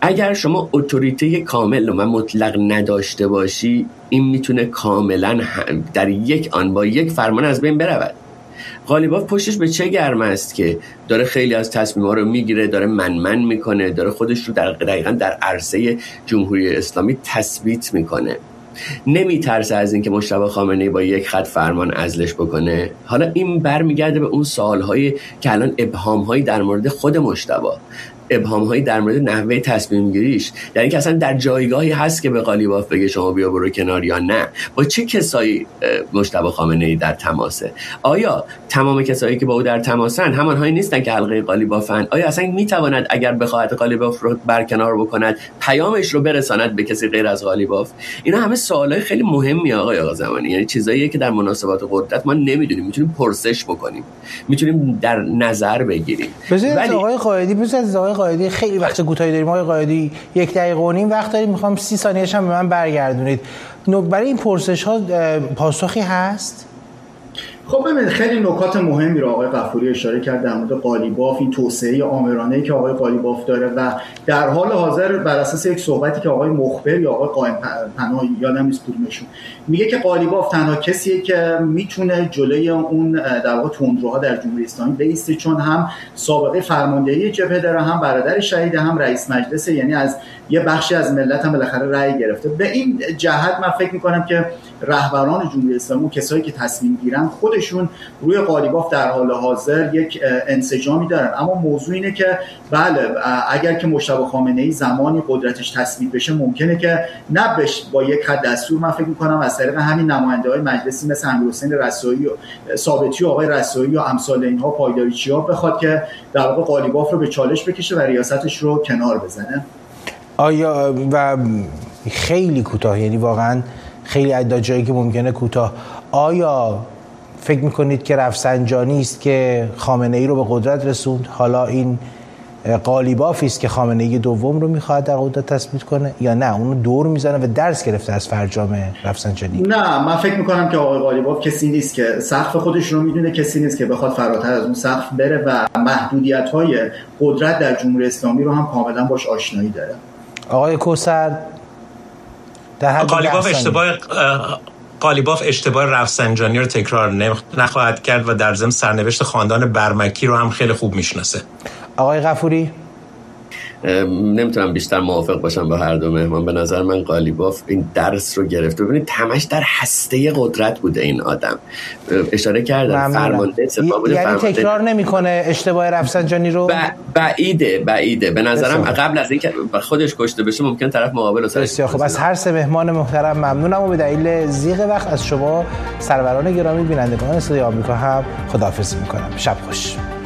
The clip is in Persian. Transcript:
اگر شما اتوریته کامل و مطلق نداشته باشی، این میتونه کاملا در یک آن با یک فرمان از بین برود. قالیباف پشتش به چه گرم است که داره خیلی از تصمیم‌ها رو میگیره، داره منمن میکنه، داره خودش رو دقیقاً در عرصه جمهوری اسلامی تثبیت میکنه. نمیترسه از اینکه مجتبی خامنه‌ای با یک خط فرمان عزلش بکنه. حالا این برمیگرده به اون سوال‌هایی که الان ابهام‌هایی در مورد خود مجتبی، ابهام‌هایی در مورد نحوه تصمیم گیریش، در اینکه اصلا در جایگاهی هست که به قالیباف بگه شما بیا برو کنار یا نه. با چه کسایی مجتبی خامنه‌ای در تماسه؟ آیا تمام کسایی که با او در تماسن همانهایی نیستن که حلقه قالیبافن؟ آیا اصلا میتواند اگر بخواهد قالیباف رو برکنار بکند پیامش رو برساند به کسی غیر از قالیباف؟ اینا همه سوالای خیلی مهمی آقای آقازمانی، یعنی چیزاییه که در مناسبات قدرت ما نمیدونیم، میتونیم پرسش بکنیم، میتونیم در نظر بگیریم. ولی آقای قائدی خیلی وقت کوتاهی داریم. آقای قائدی 1 دقیقه و نیم وقت داریم، میخوام 30 ثانیه‌اش هم به من برگردونید. برای این پرسش ها پاسخی هست؟ خب ببینید خیلی نکات مهمی رو آقای غفوری اشاره کرد در مورد قالیباف، این توسعه آمرانه‌ای که آقای قالیباف داره و در حال حاضر بر اساس یک صحبتی که آقای مخبر یا آقای قائم پناه یادم نیست کدومشون میگه که قالیباف تنها کسیه که میتونه جلوی اون در واقع تندروها در جمهوری اسلامی بایسته، چون هم سابقه فرماندهی جبهه داره، هم برادر شهید، هم رئیس مجلس، یعنی از یه بخشی از ملت هم بالاخره رأی گرفته. به این جهت من فکر می‌کنم که رهبران جمهوری اسلامی و کسایی که تصمیم گیرن خودشون روی قالیباف در حال حاضر یک انسجامی دارن. اما موضوع اینه که بله اگر که مجتبی خامنه‌ای زمانی قدرتش تثبیت بشه ممکنه که نبش با یک خط دستور، من فکر می‌کنم از طریق همین نماینده‌های مجلسی مثل امیرحسین رسایی و ثابتی و آقای رسایی و امثال اینها پایداریچی‌ها بخواد که در واقع قالیباف رو به چالش بکشه و ریاستش رو کنار بزنه. آیا و خیلی کوتاه، یعنی واقعا خیلی عدد جایی که ممکنه کوتاه، آیا فکر میکنید که رفسنجانی است که خامنه‌ای رو به قدرت رسوند، حالا این قالیبافی است که خامنه‌ای دوم رو میخواد در قدرت تثبیت کنه، یا نه اون دور میزنه و درس گرفته از فرجام رفسنجانی؟ نه من فکر میکنم که آقای قالیباف کسی نیست که سقف خودش رو میدونه، کسی نیست که بخواد فراتر از اون سقف بره و محدودیت‌های قدرت در جمهوری اسلامی رو هم کاملا باش آشنایی داره. آقای کوثر قالیباف اشتباه رفسنجانی رو تکرار نخواهد کرد و در ضمن سرنوشت خاندان برمکی رو هم خیلی خوب میشناسه. آقای غفوری؟ نمیتونم بیشتر موافق باشم با هر دو مهمان. به نظر من قالیباف این درس رو گرفته. ببینید همش در هسته قدرت بوده این آدم. اشاره کردم فرمانده اتفاق بوده، یعنی تکرار نمیکنه اشتباه رفسنجانی رو؟ بعیده به نظرم قبل از اینکه خودش کشته بشه ممکن طرف مقابل رو بسیار خب. از هر سه مهمان محترم ممنونم و به دلیل ضیق وقت از شما سروران گرامی بینندگان صدای آمریکا هم خداحافظی میکنم. شب خوش.